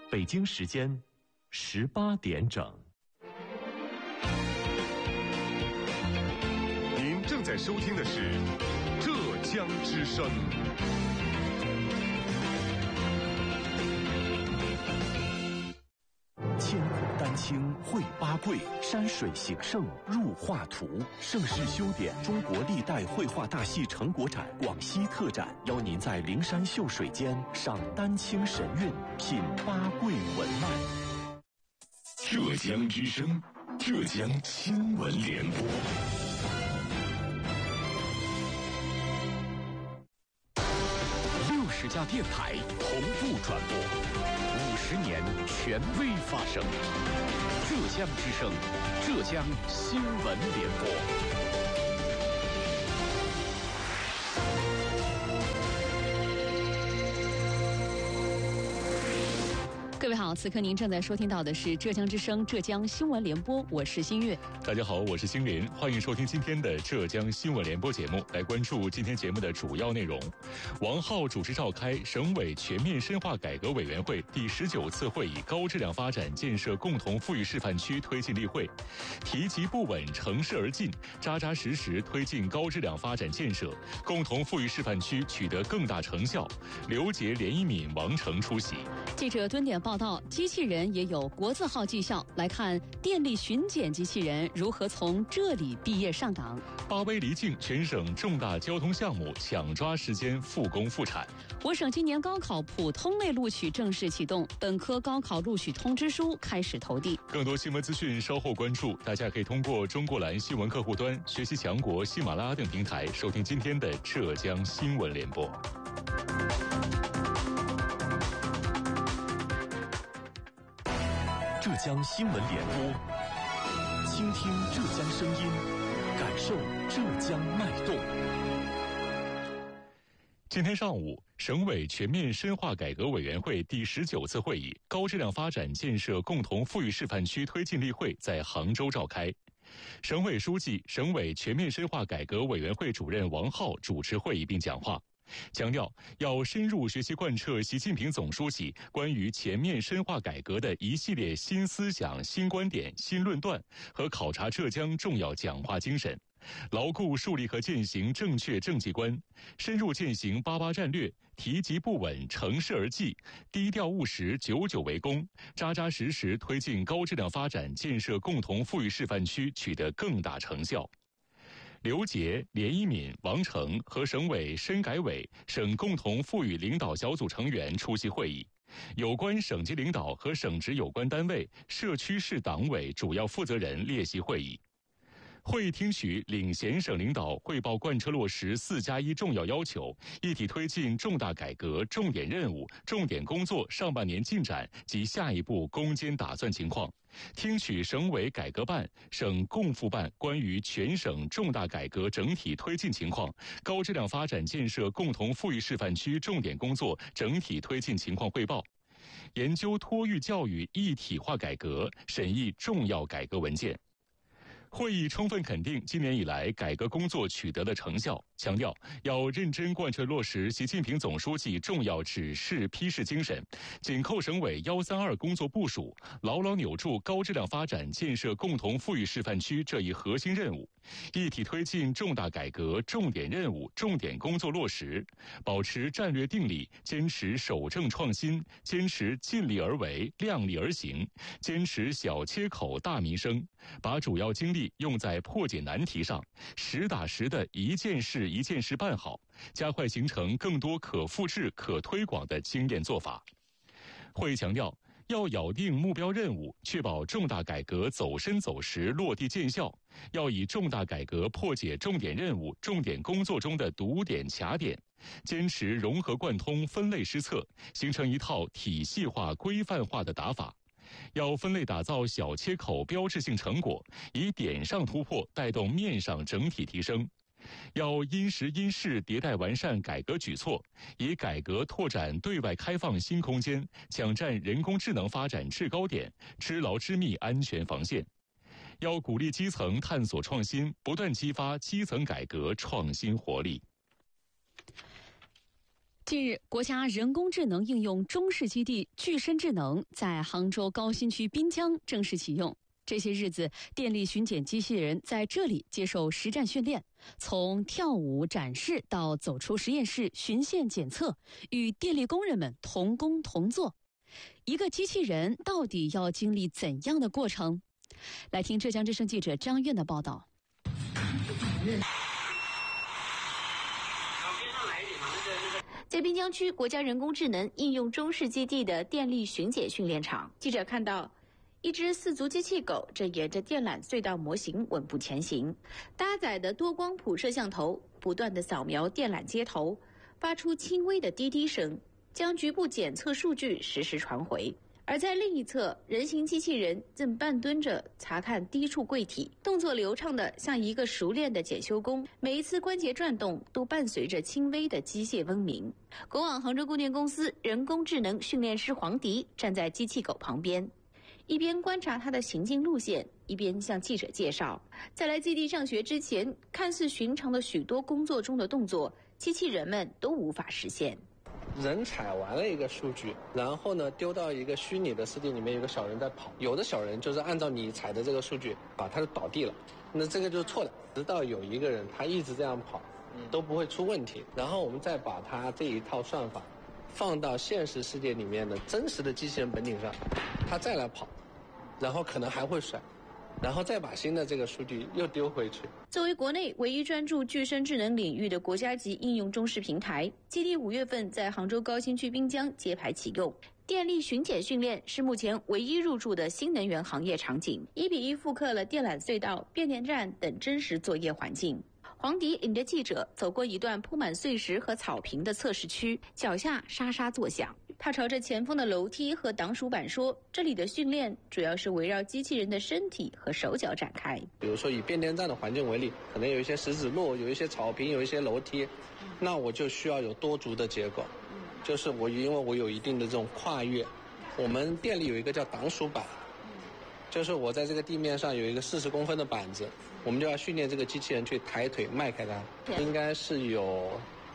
北京时间18点整。 您正在收听的是浙江之声。 千古丹青绘八桂，山水形胜入画图。盛世修典中国历代绘画大戏成果展广西特展，邀您在灵山秀水间赏丹青神韵，品八桂文脉。 浙江之声，浙江新闻联播。 60家电台同步转播，50年权威发声。浙江之声，浙江新闻联播。 各位好，此刻您正在收听到的是浙江之声浙江新闻联播，我是新月。 大家好，我是星林，欢迎收听今天的浙江新闻联播节目。来关注今天节目的主要内容。王浩主持召开省委全面深化改革委员会第19次会议高质量发展建设共同富裕示范区推进例会，提及不稳，乘势而进，扎扎实实推进高质量发展建设，共同富裕示范区取得更大成效。刘杰、连一敏、王成出席。 记者蹲点报道，机器人也有国字号绩效。来看电力巡检机器人如何从这里毕业上岗。 巴威离境全省重大交通项目抢抓时间复工复产。 我省今年高考普通类录取正式启动，本科高考录取通知书开始投递。 更多新闻资讯稍后关注，大家可以通过中国蓝新闻客户端、学习强国、喜马拉雅等平台收听今天的浙江新闻联播。 浙江新闻联播，倾听浙江声音，感受浙江脉动。 今天上午，省委全面深化改革委员会第19次会议高质量发展建设共同富裕示范区推进例会在杭州召开。省委书记、省委全面深化改革委员会主任王浩主持会议并讲话，强调要深入学习贯彻习近平总书记关于全面深化改革的一系列新思想、新观点、新论断和考察浙江重要讲话精神，牢固树立和践行正确政绩观，深入践行88战略，提及不稳，乘势而进，低调务实，久久为功，扎扎实实推进高质量发展建设共同富裕示范区取得更大成效。刘杰、连一敏、王成和省委深改委、省共同富裕领导小组成员出席会议，有关省级领导和省直有关单位、社区市党委主要负责人列席会议。会议听取领衔省领导汇报贯彻落实4+1重要要求，一体推进重大改革重点任务、重点工作上半年进展及下一步攻坚打算情况，听取省委改革办、省共副办关于全省重大改革整体推进情况、高质量发展建设共同富裕示范区重点工作整体推进情况汇报，研究托育教育一体化改革，审议重要改革文件。会议充分肯定今年以来改革工作取得的成效，强调要认真贯彻落实习近平总书记重要指示批示精神，紧扣省委132工作部署，牢牢扭住高质量发展建设共同富裕示范区这一核心任务，一体推进重大改革重点任务、重点工作落实，保持战略定力，坚持守正创新，坚持尽力而为、量力而行，坚持小切口大民生，把主要精力用在破解难题上，实打实的一件事一件事办好，加快形成更多可复制、可推广的经验做法。会议强调，要咬定目标任务，确保重大改革走深走实、落地见效；要以重大改革破解重点任务、重点工作中的堵点卡点，坚持融合贯通、分类施策，形成一套体系化、规范化的打法。要分类打造小切口标志性成果，以点上突破带动面上整体提升。要因时因势迭代完善改革举措，以改革拓展对外开放新空间，抢占人工智能发展制高点，织牢织密安全防线。要鼓励基层探索创新，不断激发基层改革创新活力。 近日，国家人工智能应用中试基地具身智能在杭州高新区滨江正式启用。这些日子，电力巡检机器人在这里接受实战训练，从跳舞展示到走出实验室巡线检测，与电力工人们同工同做。一个机器人到底要经历怎样的过程？来听浙江之声记者张苑的报道。 在滨江区国家人工智能应用中试基地的电力巡检训练场，记者看到一只4足机器狗正沿着电缆隧道模型稳步前行，搭载的多光谱摄像头不断地扫描电缆接头，发出轻微的滴滴声，将局部检测数据实时传回。而在另一侧，人形机器人正半蹲着查看低触柜体，动作流畅的像一个熟练的检修工，每一次关节转动都伴随着轻微的机械嗡鸣。国网杭州供电公司人工智能训练师黄迪站在机器狗旁边，一边观察它的行进路线，一边向记者介绍，在来基地上学之前，看似寻常的许多工作中的动作，机器人们都无法实现。 人采完了一个数据，然后呢丢到一个虚拟的世界里面，有个小人在跑，有的小人就是按照你采的这个数据他就倒地了，那这个就是错的。直到有一个人他一直这样跑，都不会出问题，然后我们再把他这一套算法放到现实世界里面的真实的机器人本体上，他再来跑，然后可能还会甩，然后再把新的这个数据又丢回去。 作为国内唯一专注具身智能领域的国家级应用中试平台，基地5月份在杭州高新区滨江揭牌启用。电力巡检训练是目前唯一入驻的新能源行业场景，1比1复刻了电缆隧道、变电站等真实作业环境。黄迪领着记者走过一段铺满碎石和草坪的测试区，脚下沙沙作响。他朝着前方的楼梯和挡鼠板说，这里的训练主要是围绕机器人的身体和手脚展开。 比如说以变电站的环境为例，可能有一些石子路，有一些草坪，有一些楼梯，那我就需要有多足的结构，就是因为我有一定的这种跨越。我们店里有一个叫挡鼠板，就是我在这个地面上有一个40公分的板子，我们就要训练这个机器人去抬腿迈开它。应该是有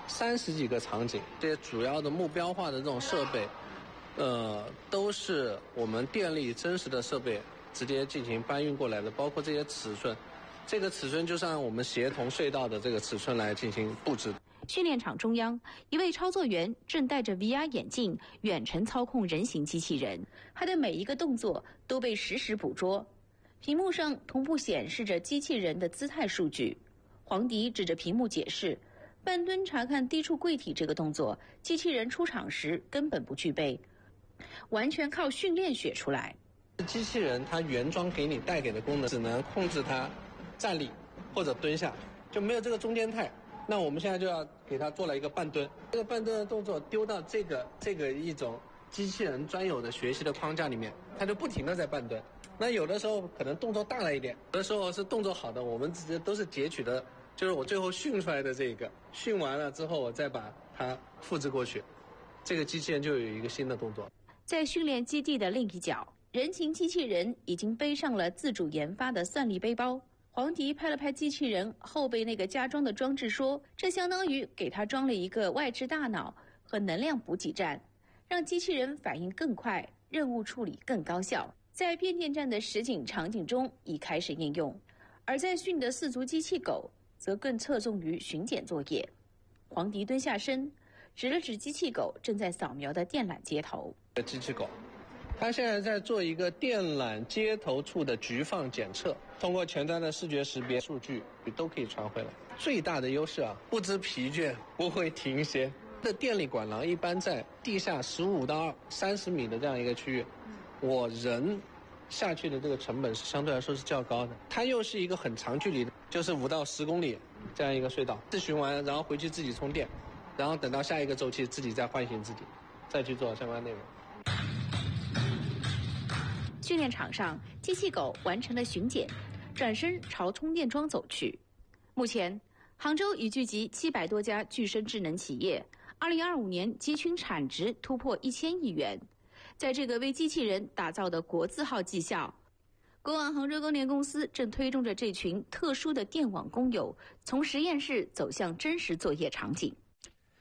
30几个场景，这些主要的目标化的这种设备，都是我们电力真实的设备直接进行搬运过来的，包括这些尺寸，这个尺寸就是按我们协同隧道的这个尺寸来进行布置。 训练场中央，一位操作员正戴着 VR 眼镜远程操控人形机器人，他的每一个动作都被实时捕捉，屏幕上同步显示着机器人的姿态数据。黄迪指着屏幕解释，半蹲查看低触柜体这个动作，机器人出厂时根本不具备，完全靠训练学出来。 机器人它原装给你带给的功能只能控制它站立或者蹲下，就没有这个中间态。那我们现在就要给它做了一个半蹲，这个半蹲的动作丢到这个一种机器人专有的学习的框架里面，它就不停的在半蹲。那有的时候可能动作大了一点，有的时候是动作好的，我们直接都是截取的，就是我最后训出来的这个，训完了之后我再把它复制过去，这个机器人就有一个新的动作。 在训练基地的另一角，人形机器人已经背上了自主研发的算力背包。黄迪拍了拍机器人后背那个加装的装置说，这相当于给它装了一个外置大脑和能量补给站，让机器人反应更快，任务处理更高效。在变电站的实景场景中已开始应用，而在训的4足机器狗则更侧重于巡检作业。黄迪蹲下身，指了指机器狗正在扫描的电缆接头。 机器狗它现在在做一个电缆接头处的局放检测，通过前端的视觉识别数据都可以传回来。最大的优势不知疲倦，不会停歇。这电力管廊一般在地下15到30米的这样一个区域，我人下去的这个成本是相对来说是较高的。它又是一个很长距离的，就是5到10公里这样一个隧道，自巡完然后回去自己充电，然后等到下一个周期自己再唤醒自己，再去做相关内容。 训练场上，机器狗完成了巡检，转身朝充电桩走去。目前，杭州已聚集700多家具身智能企业，2025年集群产值突破1000亿元。在这个为机器人打造的国字号技校，国网杭州供电公司正推动着这群特殊的电网工友从实验室走向真实作业场景。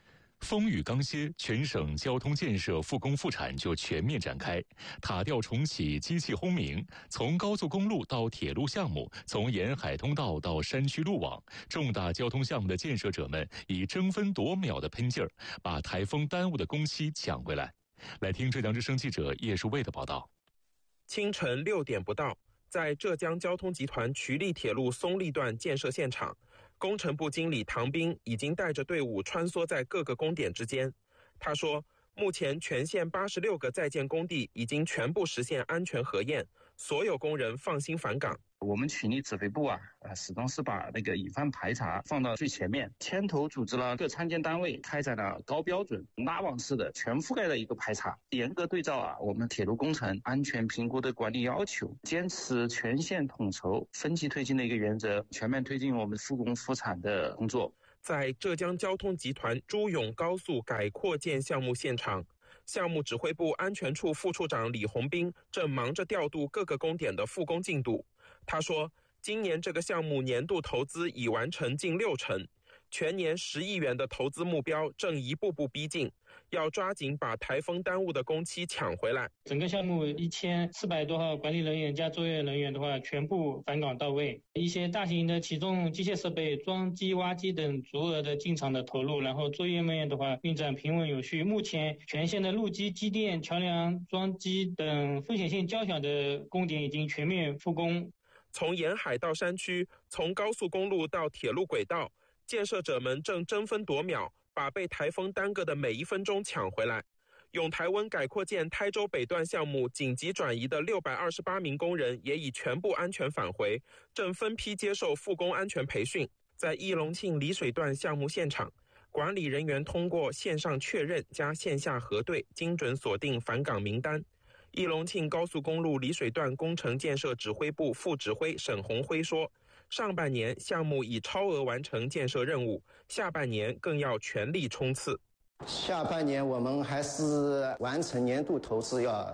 风雨刚歇，全省交通建设复工复产就全面展开，塔吊重启，机器轰鸣。从高速公路到铁路项目，从沿海通道到山区路网，重大交通项目的建设者们以争分夺秒的喷劲儿，把台风耽误的工期抢回来。来听浙江之声记者叶树卫的报道。 清晨6点不到，在浙江交通集团衢荔铁路松荔段建设现场，工程部经理唐斌已经带着队伍穿梭在各个工点之间。他说，目前全县86个在建工地已经全部实现安全核验，所有工人放心返岗。 我们衢荔指挥部始终是把那个隐患排查放到最前面，牵头组织了各参建单位，开展了高标准、拉网式的全覆盖的一个排查，严格对照我们铁路工程安全评估的管理要求，坚持全县统筹、分级推进的一个原则，全面推进我们复工复产的工作。 在浙江交通集团朱永高速改扩建项目现场，项目指挥部安全处副处长李红兵正忙着调度各个工点的复工进度。他说，今年这个项目年度投资已完成近60%，全年10亿元的投资目标正一步步逼近，要抓紧把台风耽误的工期抢回来。 整个项目1400多号管理人员加作业人员的话，全部返岗到位。一些大型的起重机械设备、装机、挖机等足额的进场的投入，然后作业人员的话运转平稳有序。目前全县的路基、机电、桥梁、桩基等风险性较小的工点已经全面复工。 从沿海到山区，从高速公路到铁路轨道，建设者们正争分夺秒，把被台风耽搁的每1分钟抢回来。永台温改扩建台州北段项目紧急转移的628名工人也已全部安全返回，正分批接受复工安全培训。在义隆庆丽水段项目现场，管理人员通过线上确认加线下核对，精准锁定返岗名单。义隆庆高速公路丽水段工程建设指挥部副指挥沈宏辉说，上半年项目已超额完成建设任务，下半年更要全力冲刺。 下半年我们还是完成年度投资要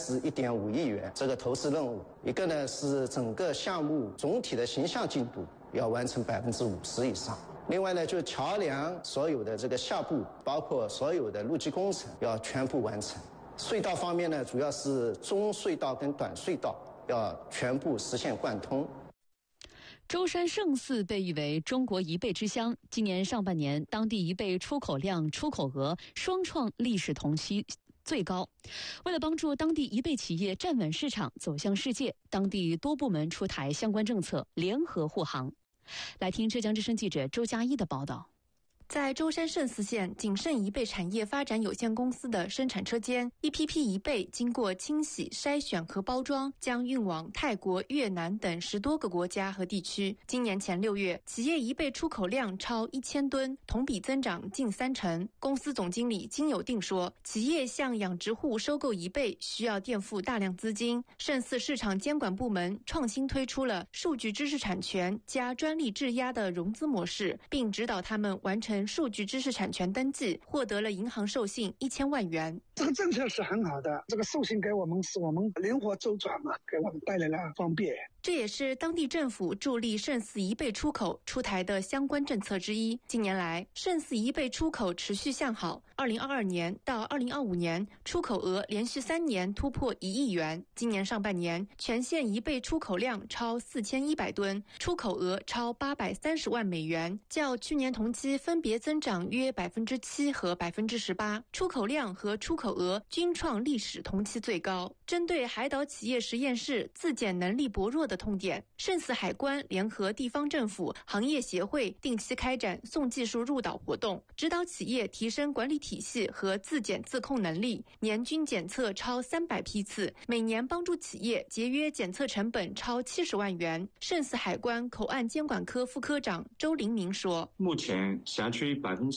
31.5亿元这个投资任务。一个呢是整个项目总体的形象进度要完成50%以上。另外呢，就桥梁所有的这个下部，包括所有的路基工程要全部完成。隧道方面呢，主要是中隧道跟短隧道要全部实现贯通。 舟山胜似被誉为中国贻贝之乡，今年上半年当地贻贝出口量、出口额双创历史同期最高。为了帮助当地贻贝企业站稳市场、走向世界，当地多部门出台相关政策，联合护航。来听浙江之声记者周佳一的报道。 在舟山胜似县景盛贻贝产业发展有限公司的生产车间，一批批贻贝经过清洗、筛选和包装，将运往泰国、越南等10多个国家和地区。今年前6月，企业贻贝出口量超1000吨，同比增长近30%。公司总经理金有定说，企业向养殖户收购贻贝需要垫付大量资金。胜似市场监管部门创新推出了数据知识产权加专利质押的融资模式，并指导他们完成数据知识产权登记，获得了银行授信1000万元。 这个政策是很好的，这个授信给我们是我们灵活周转嘛，给我们带来了方便。 这也是当地政府助力胜似贻贝出口出台的相关政策之一。近年来，胜似贻贝出口持续向好，2022年到2025年出口额连续3年突破1亿元。今年上半年，全县贻贝出口量超4100吨，出口额超830万美元，较去年同期分别增长约7%和18%，出口量和出口额均创历史同期最高。针对海岛企业实验室自检能力薄弱的痛点，胜似海关联合地方政府、行业协会定期开展送技术入岛活动，指导企业提升管理体系和自检自控能力，年均检测超300批次，每年帮助企业节约检测成本超70万元。胜似海关口岸监管科副科长周林明说， 目前辖区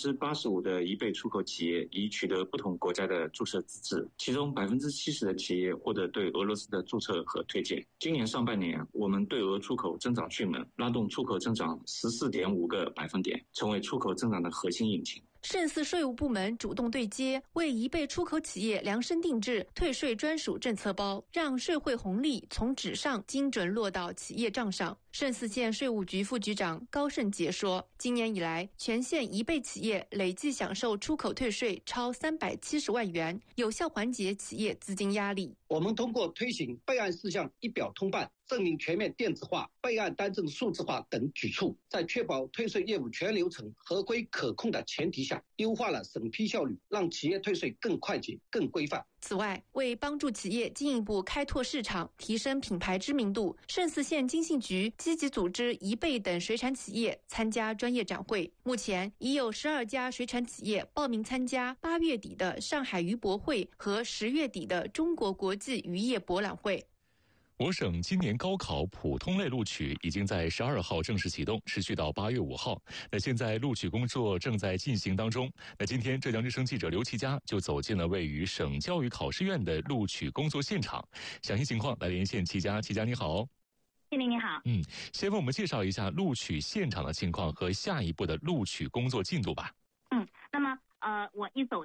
85%的贻贝出口企业已取得不同国家的注册资质，其中70%的企业获得对俄罗斯的注册和推荐。今年上半年，我们对俄出口增长迅猛，拉动出口增长14.5个百分点，成为出口增长的核心引擎。 胜似税务部门主动对接，为贻贝出口企业量身定制退税专属政策包，让税汇红利从纸上精准落到企业账上。 顺四县税务局副局长高胜杰说，今年以来，全县1倍企业累计享受出口退税超370万元，有效缓解企业资金压力。 我们通过推行备案事项一表通办、证明全面电子化、备案单证数字化等举措，在确保退税业务全流程合规可控的前提下，优化了审批效率，让企业退税更快捷、更规范。 此外，为帮助企业进一步开拓市场、提升品牌知名度，顺四县经信局积极组织1倍等水产企业参加专业展会。目前已有12家水产企业报名参加8月底的上海渔博会和10月底的中国国际渔业博览会。 我省今年高考普通类录取已经在12号正式启动，持续到8月5号。那现在录取工作正在进行当中。那今天浙江之声记者刘其佳就走进了位于省教育考试院的录取工作现场，详细情况来连线齐佳。齐佳你好。 经理你好。 先为我们介绍一下录取现场的情况和下一步的录取工作进度吧。 那么我一走